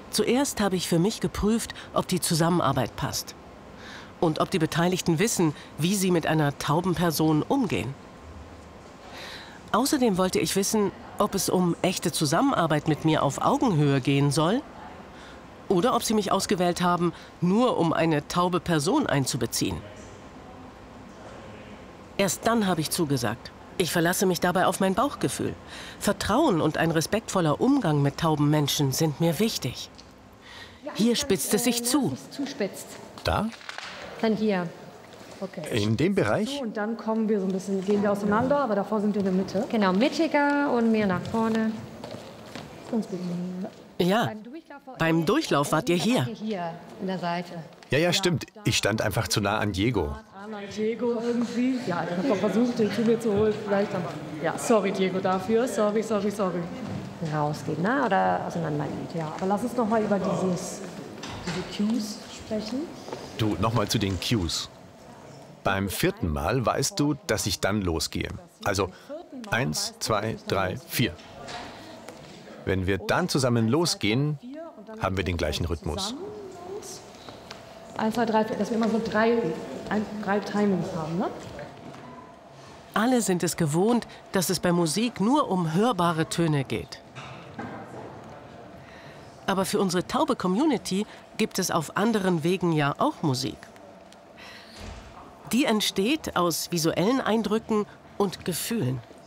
Zuerst habe ich für mich geprüft, ob die Zusammenarbeit passt. Und ob die Beteiligten wissen, wie sie mit einer tauben Person umgehen. Außerdem wollte ich wissen, ob es um echte Zusammenarbeit mit mir auf Augenhöhe gehen soll oder ob sie mich ausgewählt haben, nur um eine taube Person einzubeziehen. Erst dann habe ich zugesagt. Ich verlasse mich dabei auf mein Bauchgefühl. Vertrauen und ein respektvoller Umgang mit tauben Menschen sind mir wichtig. Hier spitzt es sich zu. Zuspitzt. Da? Dann hier. Okay. In dem Bereich? Und dann kommen wir so ein bisschen, gehen wir auseinander, aber davor sind wir in der Mitte. Genau, mittiger und mehr nach vorne. Ganz gut. Ja, beim Durchlauf wart ihr hier. Hier, in der Seite. Ja, stimmt. Ich stand einfach zu nah an Diego. Diego irgendwie. Ja, ich habe versucht, den zu mir zu holen. Vielleicht aber. Ja, sorry, Diego, dafür. Sorry. Rausgeht, ne? Oder auseinander geht. Ja, aber lass uns noch mal über diese Cues sprechen. Du, nochmal zu den Cues. Beim 4. Mal weißt du, dass ich dann losgehe. Also 1, 2, 3, 4. Wenn wir dann zusammen losgehen, haben wir den gleichen Rhythmus. 1, 2, 3, 4, dass wir immer so drei Timings haben, ne? Alle sind es gewohnt, dass es bei Musik nur um hörbare Töne geht. Aber für unsere taube Community gibt es auf anderen Wegen ja auch Musik. Die entsteht aus visuellen Eindrücken und Gefühlen.